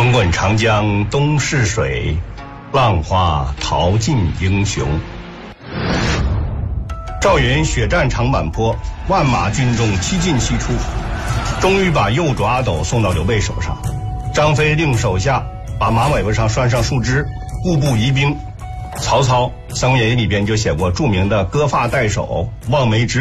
滚滚长江东逝水，浪花淘尽英雄。赵云血战长坂坡，万马军中七进七出，终于把右主阿斗送到刘备手上。张飞令手下把马尾巴上拴上树枝，固步疑兵。曹操《三国演义》里边就写过著名的割发代首、望梅止